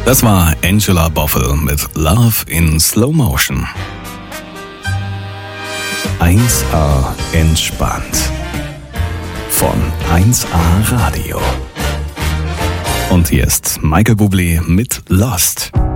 Das war Angela Boffel mit Love in Slow Motion. 1A entspannt. Von 1A Radio. Und hier ist Michael Bublé mit Lost.